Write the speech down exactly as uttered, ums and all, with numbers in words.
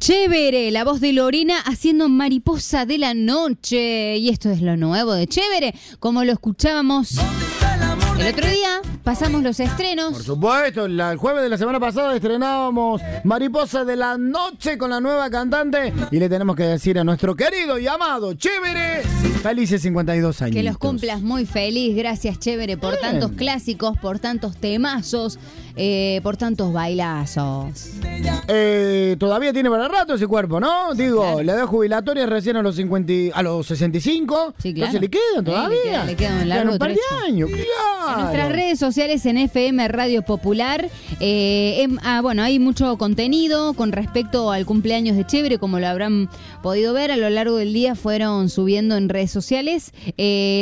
Chévere, la voz de Lorena haciendo Mariposa de la Noche. Y esto es lo nuevo de Chévere, como lo escuchábamos el otro día. Pasamos los estrenos. Por supuesto, la, el jueves de la semana pasada estrenábamos Mariposa de la Noche con la nueva cantante. Y le tenemos que decir a nuestro querido y amado Chévere, felices cincuenta y dos años. Que los cumplas muy feliz. Gracias, Chévere, por Bien. tantos clásicos, por tantos temazos, eh, por tantos bailazos. Eh, todavía tiene para rato ese cuerpo, ¿no? Digo, claro. La edad jubilatoria recién a los cincuenta, a los sesenta y cinco. Sí, claro. Entonces le quedan todavía. Eh, le, queda, le quedan un largo un par de años, claro. En nuestras redes sociales en F M Radio Popular, eh, em, ah, bueno, hay mucho contenido con respecto al cumpleaños de Chévere, como lo habrán podido ver a lo largo del día, fueron subiendo en redes sociales. Eh,